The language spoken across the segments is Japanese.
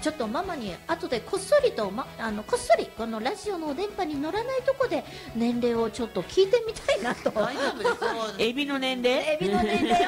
ちょっとママに後でこっそりと、こっそりこのラジオの電波に乗らないとこで年齢をちょっと聞いてみたいなと。 大丈夫ですよ。 エビの年齢？ エビの年齢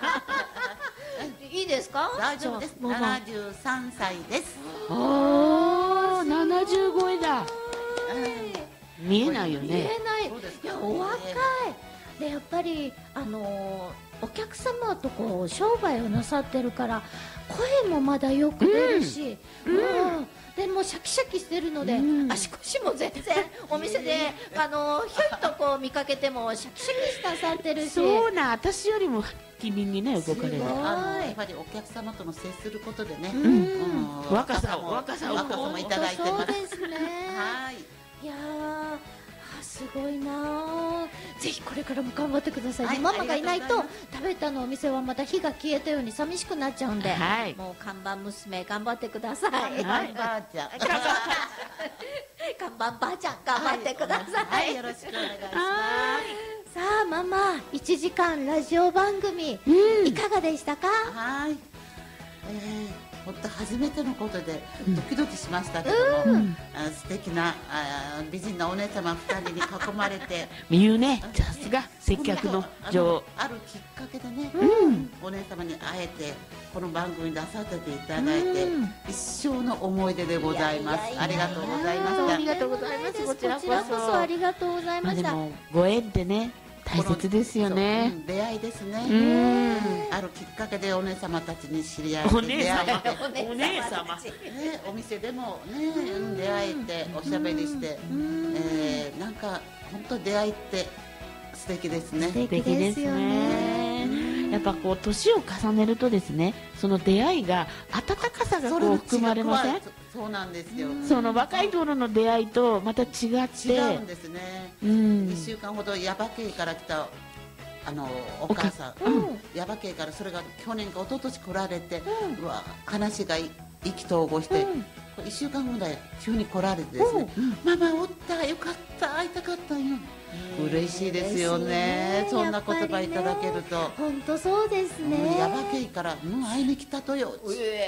いいですか？ 大丈夫です。73歳です。 おー、70超えだ。見えないよ見ね。 えない。いそうですかやお若い。でやっぱりお客様とこう商売をなさってるから声もまだよく出るし、でもシャキシャキしてるので、足腰も全然お店でひょいとこう見かけてもシャキシャキしたさってるし。 そうな、私よりも機敏にね動かれる。 すごいやっぱりお客様との接することでね、 若さをもいただいてます。 そうですね。 はい。 いやー、すごいなー。ぜひこれからも頑張ってくださいね。 はい、 ママがいないとありがとう食べたのお店はまた火が消えたように寂しくなっちゃうんで、 はいもう看板娘頑張ってください。 はいおばあちゃん。 看板ばあちゃん頑張ってください。 はい、よろしくお願いします。 さあママ、1時間ラジオ番組、いかがでしたか？ はい。本当初めてのことでドキドキしましたけども、素敵な美人なお姉様2人に囲まれて言うね、さすが接客の女王。 あるきっかけでね、お姉様に会えてこの番組に出させていただいて、一生の思い出でございます。ありがとうございました。 ありがとうございます。 こちらこそありがとうございました。 でもご縁ってね大切ですよね。 出会いですね。あるきっかけでお姉様たちに知り合えて、 お姉様お店でもね出会えておしゃべりして、なんか本当出会いって素敵ですね。 素敵ですよね。 やっぱこう年を重ねるとですね、その出会いが温かさがこう含まれません？ そうなんですよ。 その若い頃の出会いとまた違って違うんですね。1週間ほど耶馬渓から来たお母さん、耶馬渓からそれが去年か一昨年来られて、話が意気投合して、1週間ぐらい急に来られてですね、ママおったよかった会いたかったんよ。嬉しいですよね。そんな言葉いただけると。 本当そうですね。 耶馬渓から会いに来たとよ。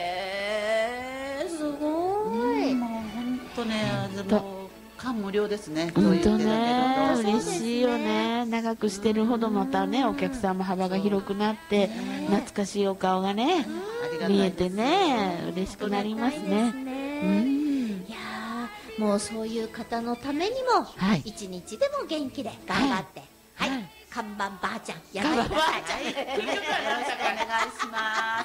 すごい。 もう本当ね、もう感無量ですね。 本当ね、 そういう嬉しいよね。長くしてるほどまたね、お客さんも幅が広くなって、懐かしいお顔がね、見えてね、嬉しくなりますね。 いやー、もうそういう方のためにも、一日でも元気で頑張って、看板ばあちゃんやばいばあちゃん、よろしくお願いします。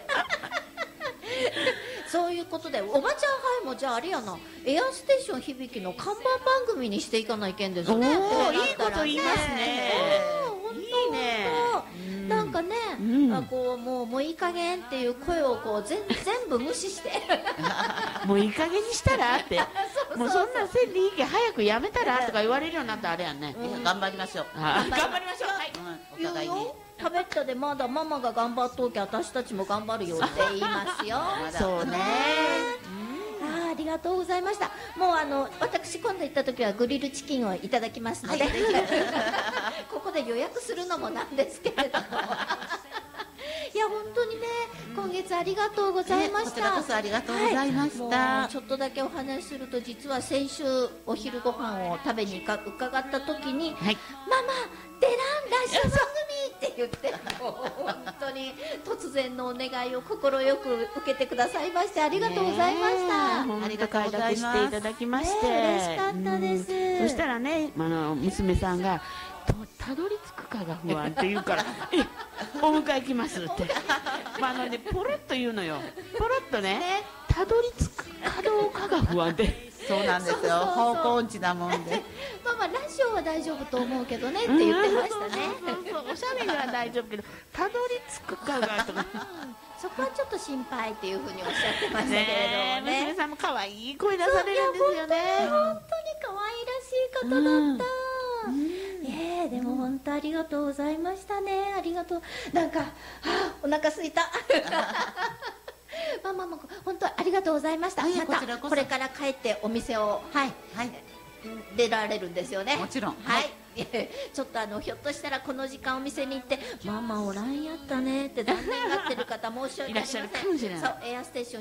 そういうことで、おばちゃんはいもじゃああれやな、エアステーション響きの看板番組にしていかないけんですね。 いいこと言いますね。いいね。 なんかね、こうもういい加減っていう声をこう全部無視してもういい加減にしたらって、もうそんなせんでいいけ早くやめたらとか言われるようになったらあれやんね。 頑張りましょう。 頑張りましょう。はい。 お互いに。 食べたでまだママが頑張っときゃ私たちも頑張るよって言いますよ。 そうね。 ありがとうございました。もう私今度行った時はグリルチキンをいただきますので、ここで予約するのもなんですけれどもいや本当にね、今月ありがとうございました。 こちらこそありがとうございました。 もうちょっとだけお話しすると、実は先週お昼ご飯を食べに伺った時に、ママ出らんラジオ番組って言ってもう本当に突然のお願いを快く受けてくださいまして、ありがとうございました。 ありがとうございます。していただきまして、 嬉しかったです。 そしたらね、娘さんがたどり着くかが不安って言うからお迎え来ますってポロッと言うのよ。ポロッとね、たどり着くかどうかが不安でそうなんですよ。方向音痴なもんでママラジオは大丈夫と思うけどねって言ってましたね。 おしゃべりは大丈夫けどたどり着くかがとかそこはちょっと心配っていうふうにおっしゃってましたけれどもね。 娘さんも可愛い声出されるんですよね。 本当に可愛らしい方だった。でも本当ありがとうございましたね。ありがとう。なんかお腹すいたママも本当ありがとうございました。またこれから帰ってお店を出られるんですよね。 もちろん。 ちょっとひょっとしたらこの時間お店に行ってママおらんやったねって残念がってる方申し訳ありません。 いらっしゃるかもしれない。 そう、エアステーション